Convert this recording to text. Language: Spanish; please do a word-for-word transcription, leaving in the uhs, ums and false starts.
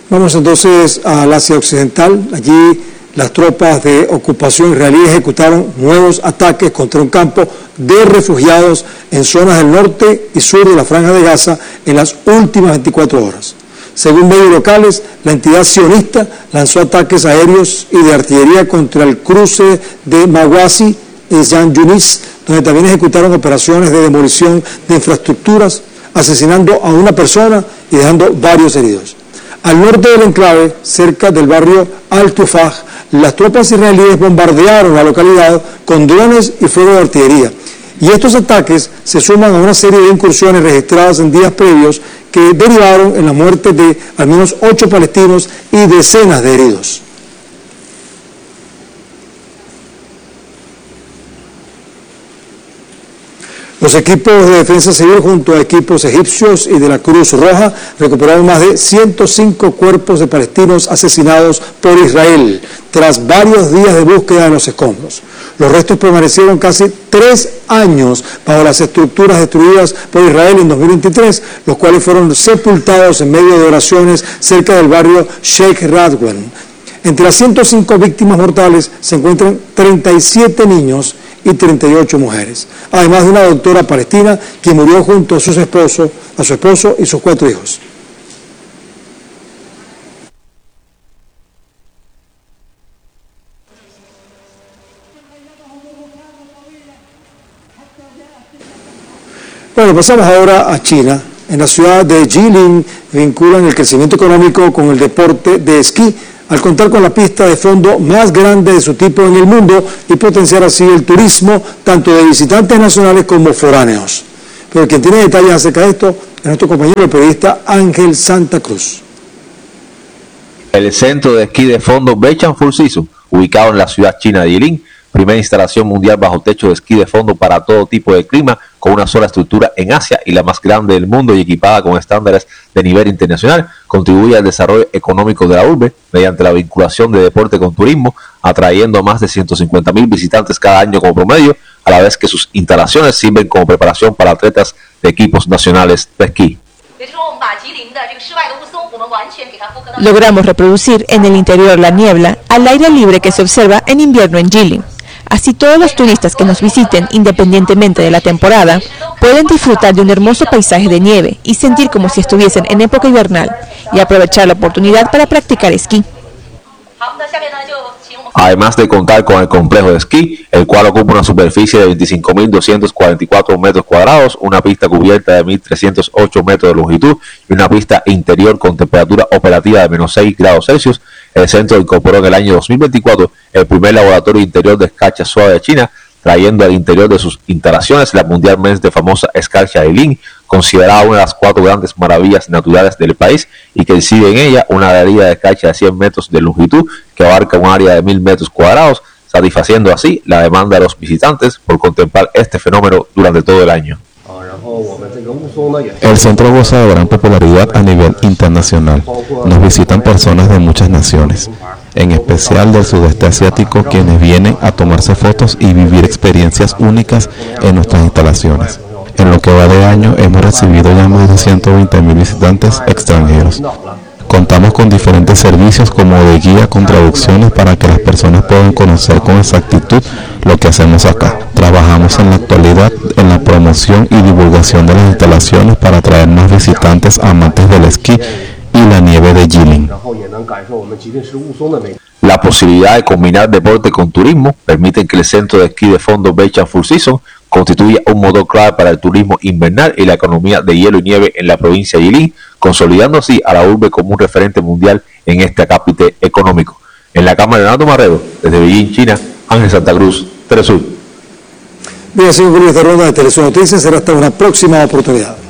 Vamos entonces al Asia Occidental. Allí las tropas de ocupación israelí ejecutaron nuevos ataques contra un campo de refugiados en zonas del norte y sur de la Franja de Gaza en las últimas veinticuatro horas. Según medios locales, la entidad sionista lanzó ataques aéreos y de artillería contra el cruce de Mawasi y Jan Yunis, donde también ejecutaron operaciones de demolición de infraestructuras, asesinando a una persona y dejando varios heridos. Al norte del enclave, cerca del barrio Al-Tufaj, las tropas israelíes bombardearon la localidad con drones y fuego de artillería. Y estos ataques se suman a una serie de incursiones registradas en días previos que derivaron en la muerte de al menos ocho palestinos y decenas de heridos. Los equipos de defensa civil junto a equipos egipcios y de la Cruz Roja recuperaron más de ciento cinco cuerpos de palestinos asesinados por Israel tras varios días de búsqueda en los escombros. Los restos permanecieron casi tres años bajo las estructuras destruidas por Israel en dos mil veintitrés, los cuales fueron sepultados en medio de oraciones cerca del barrio Sheikh Radwan. Entre las ciento cinco víctimas mortales se encuentran treinta y siete niños y treinta y ocho mujeres, además de una doctora palestina que murió junto a sus esposos, a su esposo y sus cuatro hijos. Bueno, pasamos ahora a China. En la ciudad de Jilin vinculan el crecimiento económico con el deporte de esquí, al contar con la pista de fondo más grande de su tipo en el mundo y potenciar así el turismo tanto de visitantes nacionales como foráneos. Pero quien tiene detalles acerca de esto es nuestro compañero el periodista Ángel Santa Cruz. El centro de esquí de fondo Beichang Full Season, ubicado en la ciudad china de Jilin, primera instalación mundial bajo techo de esquí de fondo para todo tipo de clima, con una sola estructura en Asia y la más grande del mundo y equipada con estándares de nivel internacional, contribuye al desarrollo económico de la urbe mediante la vinculación de deporte con turismo, atrayendo a más de ciento cincuenta mil visitantes cada año como promedio, a la vez que sus instalaciones sirven como preparación para atletas de equipos nacionales de esquí. Logramos reproducir en el interior la niebla al aire libre que se observa en invierno en Jilin. Así todos los turistas que nos visiten, independientemente de la temporada, pueden disfrutar de un hermoso paisaje de nieve y sentir como si estuviesen en época invernal y aprovechar la oportunidad para practicar esquí. Además de contar con el complejo de esquí, el cual ocupa una superficie de veinticinco mil doscientos cuarenta y cuatro metros cuadrados, una pista cubierta de mil trescientos ocho metros de longitud y una pista interior con temperatura operativa de menos seis grados Celsius, el centro incorporó en el año dos mil veinticuatro el primer laboratorio interior de escarcha suave de China, trayendo al interior de sus instalaciones la mundialmente famosa escarcha de Jilin, considerada una de las cuatro grandes maravillas naturales del país y que exhibe en ella una galería de escarcha de cien metros de longitud que abarca un área de mil metros cuadrados, satisfaciendo así la demanda de los visitantes por contemplar este fenómeno durante todo el año. El centro goza de gran popularidad a nivel internacional. Nos visitan personas de muchas naciones, en especial del sudeste asiático, quienes vienen a tomarse fotos y vivir experiencias únicas en nuestras instalaciones. En lo que va de año hemos recibido ya más de ciento veinte mil visitantes extranjeros. Contamos con diferentes servicios como de guía con traducciones para que las personas puedan conocer con exactitud lo que hacemos acá. Trabajamos en la actualidad en la promoción y divulgación de las instalaciones para atraer más visitantes amantes del esquí y la nieve de Jilin. La posibilidad de combinar deporte con turismo permite que el centro de esquí de fondo Beichang Full Season constituya un motor clave para el turismo invernal y la economía de hielo y nieve en la provincia de Jilin, consolidando así a la urbe como un referente mundial en este acápite económico. En la cámara de Leonardo Marrero, desde Beijing, China, Ángel Santa Cruz, Telesur. Bien, así concluye esta ronda de Telesur Noticias. Será hasta una próxima oportunidad.